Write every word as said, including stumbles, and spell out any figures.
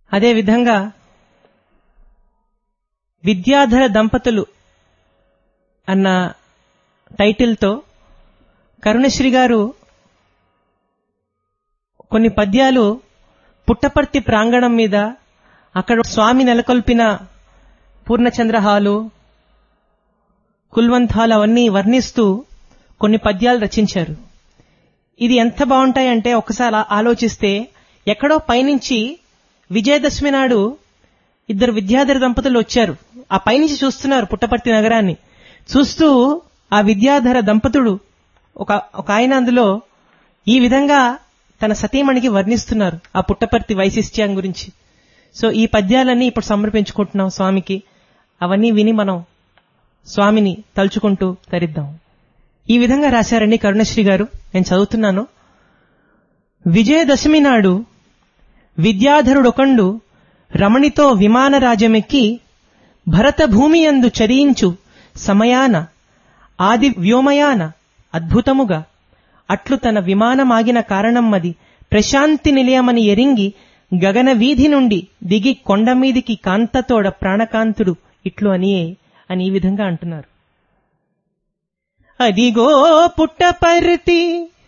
అదేవిధంగా విద్యాధర దంపతులు అన్న టైటిల్తో కరుణశ్రీ గారు కొన్ని పద్యాలు పుట్టపర్తి ప్రాంగణం మీద అక్కడ స్వామి నెలకొల్పిన పూర్ణచంద్రహాలు, కుల్వంత్ హాల్ అవన్నీ వర్ణిస్తూ కొన్ని పద్యాలు రచించారు. ఇది ఎంత బాగుంటాయంటే ఒకసారి ఆలోచిస్తే, ఎక్కడో పైనుంచి విజయదశమి నాడు ఇద్దరు విద్యాధర దంపతులు వచ్చారు. ఆ పైనుంచి చూస్తున్నారు పుట్టపర్తి నగరాన్ని. చూస్తూ ఆ విద్యాధర దంపతుడు ఒక ఒక ఆయన అందులో ఈ విధంగా తన సతీమణికి వర్ణిస్తున్నారు ఆ పుట్టపర్తి వైశిష్ట్యం గురించి. సో ఈ పద్యాలన్నీ ఇప్పుడు సమర్పించుకుంటున్నాం స్వామికి. అవన్నీ విని మనం స్వామిని తలుచుకుంటూ తరిద్దాం. ఈ విధంగా రాశారండి కరుణశ్రీ గారు. నేను చదువుతున్నాను. విజయదశమి నాడు విద్యాధరుడొకండు రమణితో విమానరాజమెక్కి భరత భూమియందు చరించు సమయాన ఆది వ్యోమయాన అద్భుతముగా అట్లు తన విమానమాగిన కారణమది ప్రశాంతి నిలయమని ఎరింగి గగన వీధి నుండి దిగి కొండమీదికి కాంతతోడ ప్రాణకాంతుడు ఇట్లు అనియే అని ఈ విధంగా అంటున్నారు. అదిగో పుట్టపర్తి